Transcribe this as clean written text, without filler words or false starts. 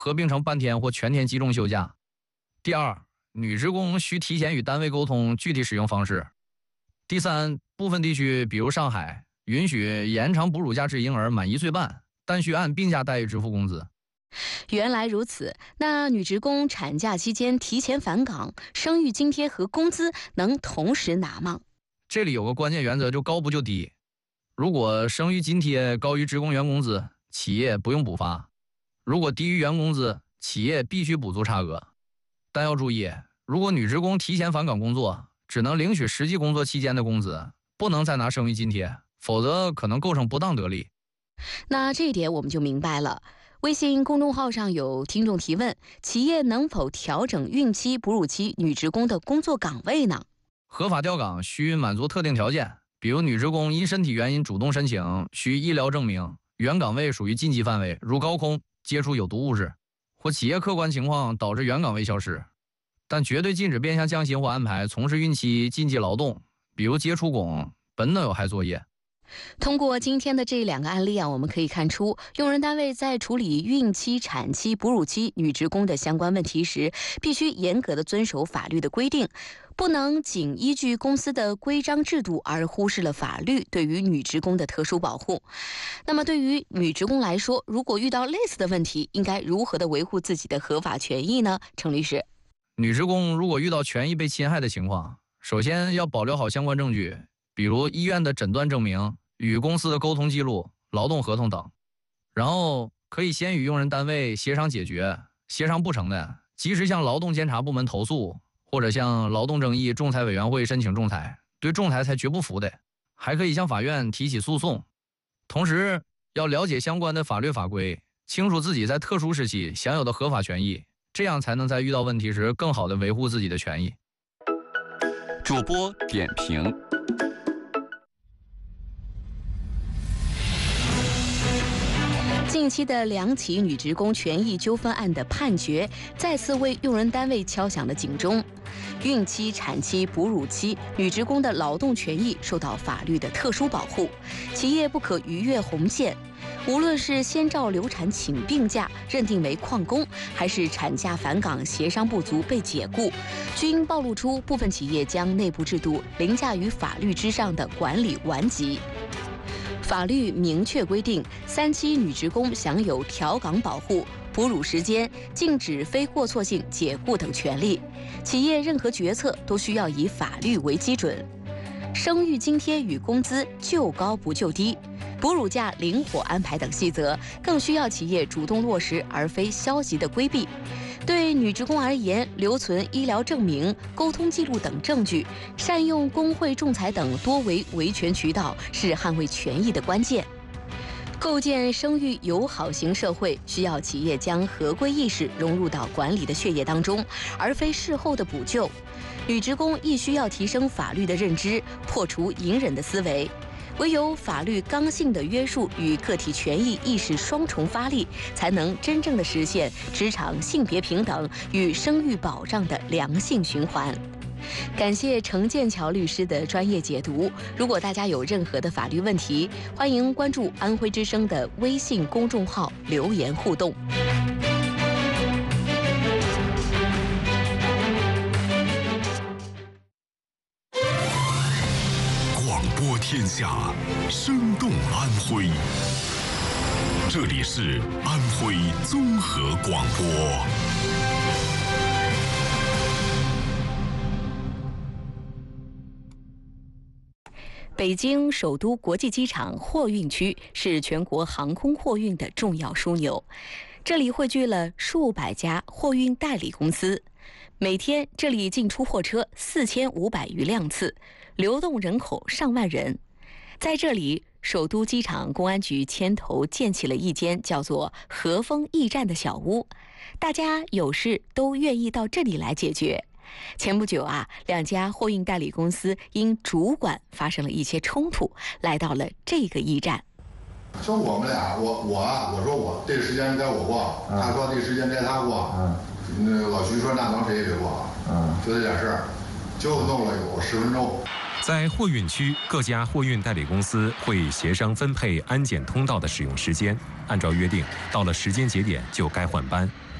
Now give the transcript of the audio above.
合并成半天或全天集中休假。第二，女职工需提前与单位沟通具体使用方式。第三，部分地区，比如上海，允许延长哺乳假至婴儿满1岁半，但需按病假待遇支付工资。 原来如此，那女职工产假期间提前返岗，生育津贴和工资能同时拿吗？ 这里有个关键原则，就高不就低。如果生育津贴高于职工原工资，企业不用补发；如果低于原工资，企业必须补足差额。但要注意，如果女职工提前返岗工作，只能领取实际工作期间的工资，不能再拿生育津贴，否则可能构成不当得利。 那这一点我们就明白了。微信公众号上有听众提问，企业能否调整孕期、哺乳期女职工的工作岗位呢？ 合法调岗需满足特定条件，比如女职工因身体原因主动申请，需医疗证明，原岗位属于禁忌范围，如高空、接触有毒物质，或企业客观情况导致原岗位消失。但绝对禁止变相降薪或安排从事孕期禁忌劳动，比如接触工、本等有害作业。 通过今天的这2个案例我们可以看出，用人单位在处理孕期、产期、哺乳期女职工的相关问题时，必须严格的遵守法律的规定，不能仅依据公司的规章制度而忽视了法律对于女职工的特殊保护。那么对于女职工来说，如果遇到类似的问题，应该如何的维护自己的合法权益呢？程律师， 女职工如果遇到权益被侵害的情况，首先要保留好相关证据，比如医院的诊断证明、与公司的沟通记录、劳动合同等，然后可以先与用人单位协商解决，协商不成的，及时向劳动监察部门投诉，或者向劳动争议仲裁委员会申请仲裁，对仲裁才绝不服的，还可以向法院提起诉讼。同时要了解相关的法律法规，清楚自己在特殊时期享有的合法权益，这样才能在遇到问题时更好地维护自己的权益。 主播点评。 近期的2起女职工权益纠纷案的判决，再次为用人单位敲响了警钟。孕期、产期、哺乳期女职工的劳动权益受到法律的特殊保护，企业不可逾越红线。无论是先兆流产请病假认定为旷工，还是产假返岗协商不足被解雇，均暴露出部分企业将内部制度凌驾于法律之上的管理顽疾。法律明确规定，3期女职工享有调岗保护、哺乳时间、禁止非过错性解雇等权利。企业任何决策都需要以法律为基准。生育津贴与工资就高不就低，哺乳假灵活安排等细则，更需要企业主动落实，而非消极的规避。对女职工而言，留存医疗证明、沟通记录等证据，善用工会仲裁等多维维权渠道，是捍卫权益的关键。构建生育友好型社会，需要企业将合规意识融入到管理的血液当中，而非事后的补救。女职工亦需要提升法律的认知，破除隐忍的思维。唯有法律刚性的约束与个体权益意识双重发力，才能真正的实现职场性别平等与生育保障的良性循环。感谢程剑桥律师的专业解读。如果大家有任何的法律问题，欢迎关注安徽之声的微信公众号留言互动。 广播天下，生动安徽。这里是安徽综合广播。 北京首都国际机场货运区是全国航空货运的重要枢纽，这里汇聚了数百家货运代理公司，每天这里进出货车4500余辆次，流动人口上万人。在这里，首都机场公安局牵头建起了一间叫做和风驿站的小屋，大家有事都愿意到这里来解决。前不久2家货运代理公司因主管发生了一些冲突，来到了这个驿站。 说我们俩，我说我这个时间该我过，他说这个时间该他过，那老徐说那能谁也别过，就这点事儿，就弄了有10分钟。 在货运区，各家货运代理公司会协商分配安检通道的使用时间，按照约定，到了时间节点就该换班。